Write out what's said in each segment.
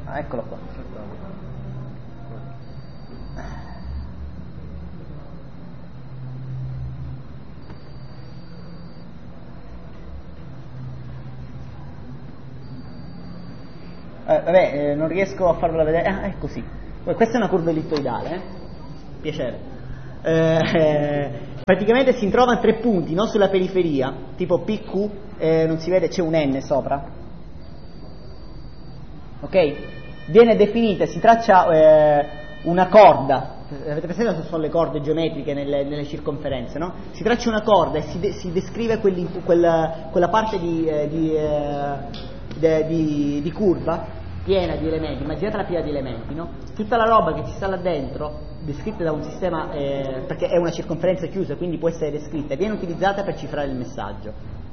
Ah, eccolo qua. Vabbè, non riesco a farvela vedere. Ah, è così. Questa è una curva ellittoidale, piacere. Praticamente si trovano 3 punti, non sulla periferia, tipo PQ, non si vede, c'è un N sopra. Ok? Viene definita, si traccia una corda. Avete presente cosa sono le corde geometriche nelle circonferenze, no? Si traccia una corda e si descrive quella parte di curva piena di elementi. Immaginate la piena di elementi, no? Tutta la roba che ci sta là dentro, descritta da un sistema, perché è una circonferenza chiusa, quindi può essere descritta, viene utilizzata per cifrare il messaggio.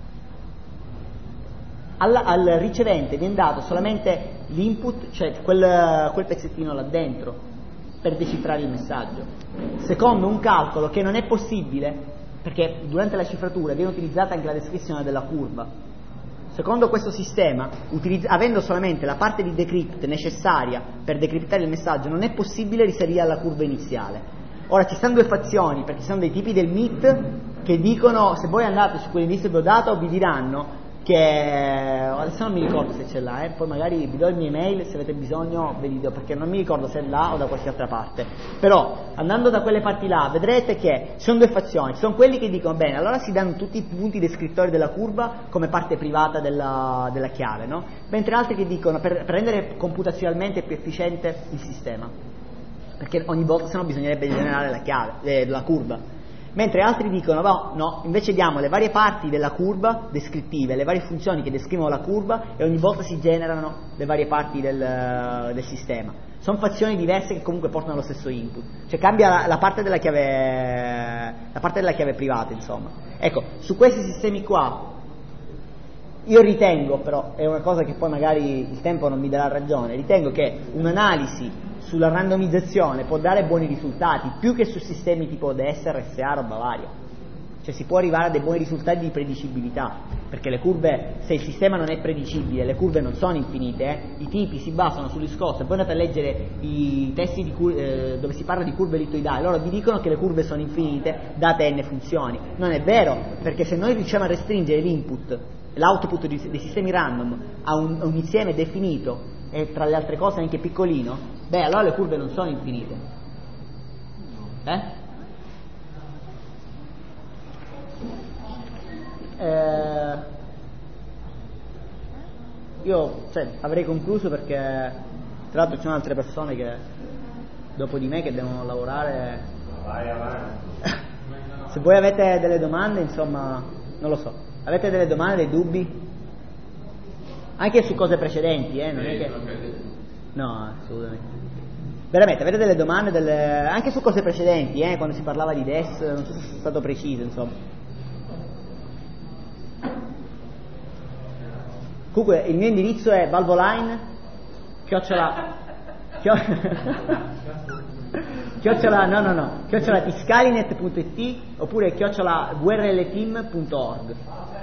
Al ricevente viene dato solamente l'input, cioè quel pezzettino là dentro, per decifrare il messaggio, secondo un calcolo che non è possibile, perché durante la cifratura viene utilizzata anche la descrizione della curva. Secondo questo sistema, avendo solamente la parte di decrypt necessaria per decriptare il messaggio, non è possibile risalire alla curva iniziale. Ora ci stanno 2 fazioni, perché ci sono dei tipi del MIT che dicono, se voi andate su quell'indice che vi ho dato, vi diranno che, adesso non mi ricordo se c'è là, poi magari vi do le mie mail, se avete bisogno ve li do, perché non mi ricordo se è là o da qualche altra parte. Però andando da quelle parti là vedrete che ci sono 2 fazioni. Ci sono quelli che dicono bene, allora si danno tutti i punti descrittori della curva come parte privata della chiave, no? Mentre altri che dicono per rendere computazionalmente più efficiente il sistema, perché ogni volta sennò bisognerebbe generare la chiave, la curva. Mentre altri dicono no, invece diamo le varie parti della curva descrittive, le varie funzioni che descrivono la curva, e ogni volta si generano le varie parti del sistema. Sono fazioni diverse che comunque portano allo stesso input, cioè cambia la parte della chiave privata, insomma. Ecco, su questi sistemi qua io ritengo, però è una cosa che poi magari il tempo non mi darà ragione, ritengo che un'analisi sulla randomizzazione può dare buoni risultati, più che su sistemi tipo DS, RSA, roba varia. Cioè si può arrivare a dei buoni risultati di predicibilità, perché le curve, se il sistema non è predicibile, le curve non sono infinite, i tipi si basano sul discorso, e poi andate a leggere i testi dove si parla di curve ellittoidali, loro vi dicono che le curve sono infinite date n funzioni. Non è vero, perché se noi riusciamo a restringere l'input, l'output dei sistemi random a un insieme definito, e tra le altre cose anche piccolino, allora le curve non sono infinite. Io avrei concluso, perché tra l'altro ci sono altre persone che dopo di me che devono lavorare. Vai avanti. Se voi avete delle domande, insomma, non lo so, avete delle domande, dei dubbi? Anche su cose precedenti, non è che... No, assolutamente. Veramente, avete delle domande anche su cose precedenti, quando si parlava di DES, non so se è stato preciso, insomma. Comunque, il mio indirizzo è valvoline @tiscalinet.it oppure @vrlteam.org.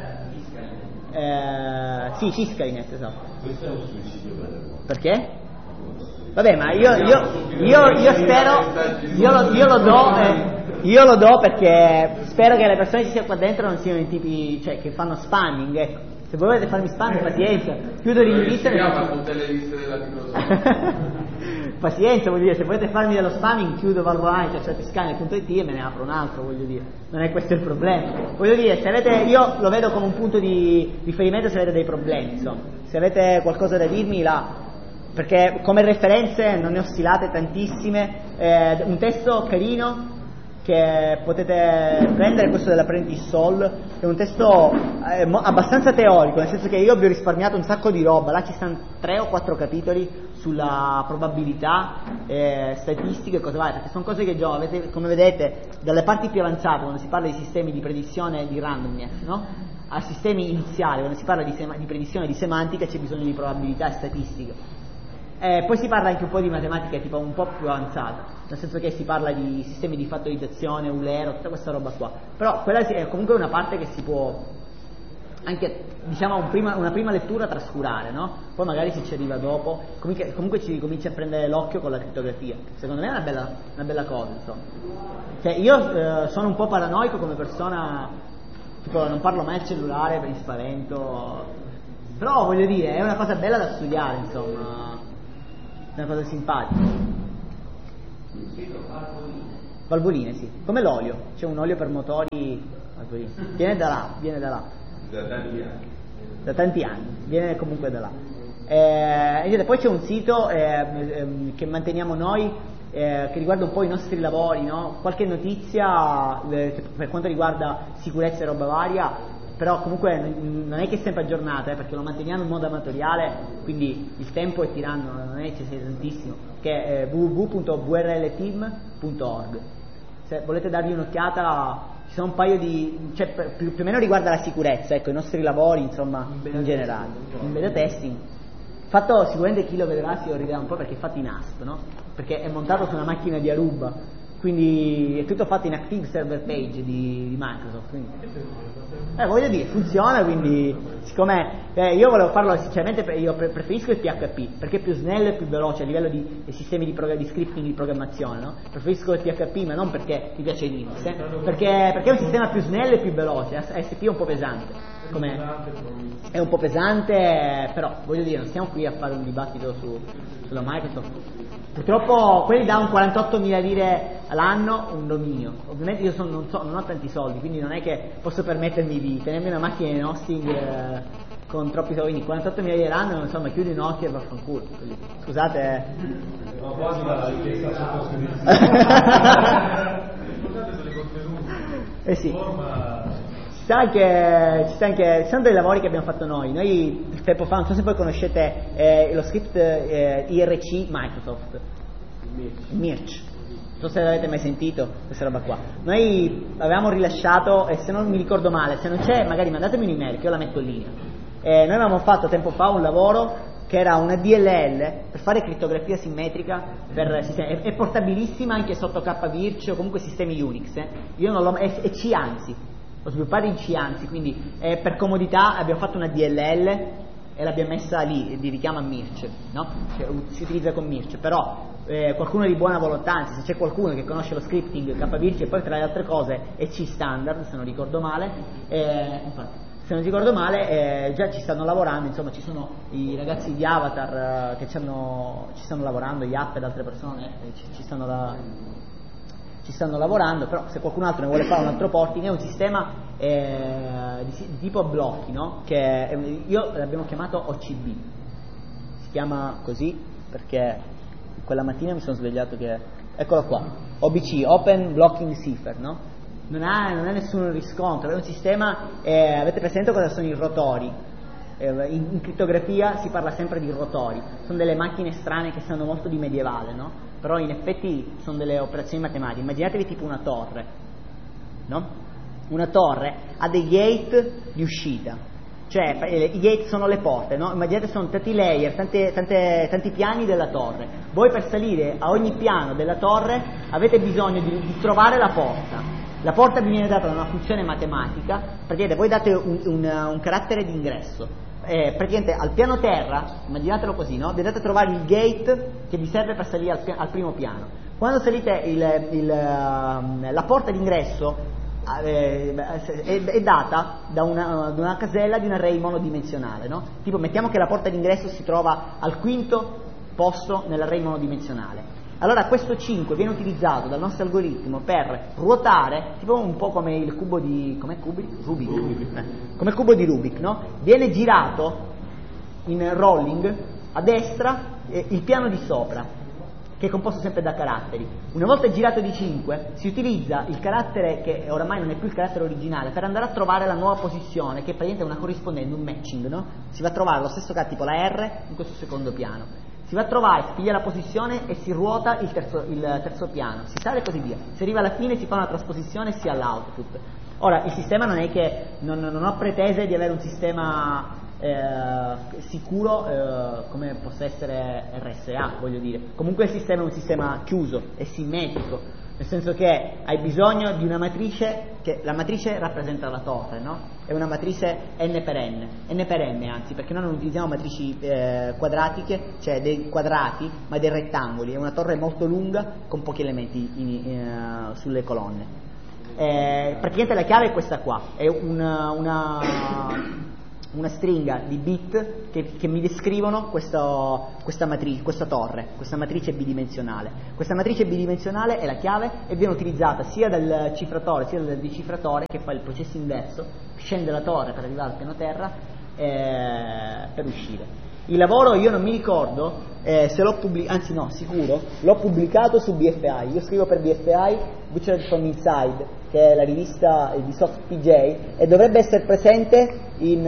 Sì, Tiscalinet, esatto. Questo è un suicidio vero. Perché? Vabbè, ma io spero, io lo do perché spero che le persone che ci siano qua dentro non siano i tipi, cioè, che fanno spamming, ecco. Se voi volete farmi spamming, pazienza, chiudo l'indirizzo e tutte le liste della Microsoft. Pazienza, voglio dire, se volete farmi dello spamming, chiudo valvoline, cioè tiscalinet.it e me ne apro un altro, voglio dire, non è questo il problema. Voglio dire, se avete, io lo vedo come un punto di riferimento se avete dei problemi, insomma, se avete qualcosa da dirmi là, perché come referenze non ne ho stilate tantissime, un testo carino che potete prendere, questo dell'Apprentice Soul, è un testo abbastanza teorico, nel senso che io vi ho risparmiato un sacco di roba, là ci stanno 3 o 4 capitoli sulla probabilità, statistiche e cose varie, perché sono cose che già avete, come vedete, dalle parti più avanzate, quando si parla di sistemi di predizione di randomness, no? A sistemi iniziali, quando si parla di predizione di semantica, c'è bisogno di probabilità e statistiche. Poi si parla anche un po' di matematica tipo un po' più avanzata, nel senso che si parla di sistemi di fattorizzazione, Eulero, tutta questa roba qua. Però quella è comunque una parte che si può anche diciamo una prima lettura trascurare, no? Poi magari se ci arriva dopo, comunque ci comincia a prendere l'occhio con la crittografia. Secondo me è una bella cosa, insomma. Cioè, io sono un po' paranoico come persona, tipo non parlo mai al cellulare per il spavento, però voglio dire, è una cosa bella da studiare, insomma, è una cosa simpatica. Valvoline, sì, come l'olio, c'è un olio per motori, valvoline. Viene da là. Da tanti anni, viene comunque da là. E poi c'è un sito che manteniamo noi che riguarda un po' i nostri lavori, no? Qualche notizia per quanto riguarda sicurezza e roba varia, però comunque non è che è sempre aggiornata, perché lo manteniamo in modo amatoriale, quindi il tempo è tiranno, non è che ci sia tantissimo, che è www.vrlteam.org. Se volete dargli un'occhiata, ci sono un paio di, cioè più o meno riguarda la sicurezza, ecco, i nostri lavori, insomma, in generale, in beta testing. Fatto, sicuramente chi lo vedrà si orriderà un po' perché è fatto in ASP, no? Perché è montato su una macchina di Aruba, quindi è tutto fatto in Active Server Page di Microsoft, quindi. Voglio dire, funziona, quindi siccome io volevo farlo sinceramente, io preferisco il PHP perché è più snello e più veloce a livello di sistemi di scripting di programmazione, no? Preferisco il PHP, ma non perché mi piace Linux, perché è un sistema più snello e più veloce. ASP è un po' pesante, è un po' pesante, però voglio dire, non stiamo qui a fare un dibattito sulla Microsoft. Purtroppo quelli da un 48.000 lire all'anno un dominio. Ovviamente io non ho tanti soldi, quindi non è che posso permettermi di tenermi una macchina in hosting con troppi soldi. 48.000 lire all'anno, insomma, chiudi un occhio e vaffanculo. Scusate. Ma quasi la richiesta sottoscrizione. Sì. Ci sono dei lavori che abbiamo fatto noi tempo fa, non so se voi conoscete lo script IRC Microsoft, Mirch, non so se l'avete mai sentito questa roba qua. Noi avevamo rilasciato, e se non mi ricordo male, se non c'è magari mandatemi un'email che io la metto in linea. Noi avevamo fatto tempo fa un lavoro che era una DLL per fare crittografia simmetrica per sistemi, è portabilissima anche sotto KVirch o comunque sistemi Unix, io non l'ho, è C anzi. L'ho sviluppato in C anzi, quindi per comodità abbiamo fatto una DLL e l'abbiamo messa lì, di richiamo a Mirch, no? Cioè, si utilizza con Mirch, però qualcuno di buona volontà, anzi se c'è qualcuno che conosce lo scripting KVirch e poi tra le altre cose è C standard, se non ricordo male, già ci stanno lavorando, insomma ci sono i ragazzi di Avatar che ci stanno lavorando, Yap ed altre persone ci stanno lavorando, però se qualcun altro ne vuole fare un altro porting, è un sistema di tipo blocchi, no? Che io l'abbiamo chiamato OCB, si chiama così perché quella mattina mi sono svegliato che, eccolo qua, OBC, Open Blocking Cipher, no? Non ha nessun riscontro, è un sistema, avete presente cosa sono i rotori? In crittografia si parla sempre di rotori, sono delle macchine strane che sanno molto di medievale, no? Però in effetti sono delle operazioni matematiche. Immaginatevi tipo una torre, no? Una torre ha dei gate di uscita, cioè i gate sono le porte, no? Immaginate sono tanti layer, tanti piani della torre. Voi per salire a ogni piano della torre avete bisogno di trovare la porta. La porta vi viene data da una funzione matematica, praticamente voi date un carattere di ingresso. Praticamente al piano terra, immaginatelo così, no? Vi andate a trovare il gate che vi serve per salire al primo piano. Quando salite la porta d'ingresso è data da una casella di un array monodimensionale, no? Tipo mettiamo che la porta d'ingresso si trova al quinto posto nell'array monodimensionale. Allora questo 5 viene utilizzato dal nostro algoritmo per ruotare, tipo un po' come il cubo di... com'è Rubik? Come il cubo di Rubik, no? Viene girato in rolling a destra il piano di sopra, che è composto sempre da caratteri. Una volta girato di 5 si utilizza il carattere che oramai non è più il carattere originale per andare a trovare la nuova posizione, che è praticamente una corrispondente, un matching, no? Si va a trovare lo stesso carattere, tipo la R in questo secondo piano. Si va a trovare, si piglia la posizione e si ruota il terzo piano, si sale e così via. Si arriva alla fine, si fa una trasposizione e si ha l'output. Ora, il sistema non è che, non ho pretese di avere un sistema sicuro come possa essere RSA, voglio dire. Comunque il sistema è un sistema chiuso, è simmetrico, nel senso che hai bisogno di una matrice, che la matrice rappresenta la torre, no? È una matrice n per n anzi, perché noi non utilizziamo matrici quadratiche, cioè dei quadrati, ma dei rettangoli, è una torre molto lunga con pochi elementi sulle colonne. Praticamente la chiave è questa qua, è una stringa di bit che mi descrivono questa matrice, questa torre, questa matrice bidimensionale. Questa matrice bidimensionale è la chiave e viene utilizzata sia dal cifratore sia dal decifratore, che fa il processo inverso, scende la torre per arrivare al piano terra per uscire. Il lavoro io non mi ricordo se l'ho pubblicato, anzi no, sicuro, l'ho pubblicato su BFI. Io scrivo per BFI, Butchered from Inside, che è la rivista di SoftPJ, e dovrebbe essere presente in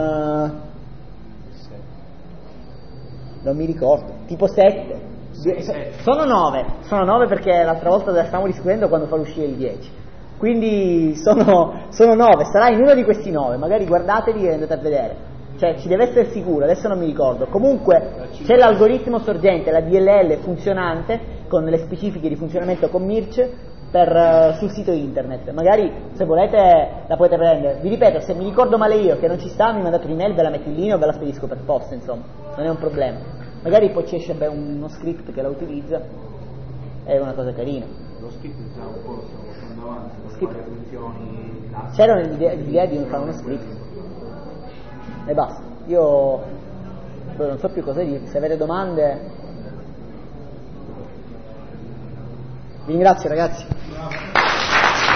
non mi ricordo, tipo 7. Sono 9 perché l'altra volta la stavamo discutendo quando farò uscire il 10. Quindi sono 9, sarà in uno di questi 9, magari guardateli e andate a vedere. Cioè ci deve essere sicuro, adesso non mi ricordo. Comunque c'è l'algoritmo sorgente, la DLL funzionante con le specifiche di funzionamento con Mirch sul sito internet. Magari se volete la potete prendere. Vi ripeto, se mi ricordo male io che non ci sta, mi mandate un'email, ve la metto in linea o ve la spedisco per posta, insomma, non è un problema. Magari poi ci esce uno script che la utilizza, è una cosa carina. Lo script è già un po' andando avanti, con varie funzioni. C'era l'idea di fare uno script e basta. Io non so più cosa dire. Se avete domande, vi ringrazio ragazzi.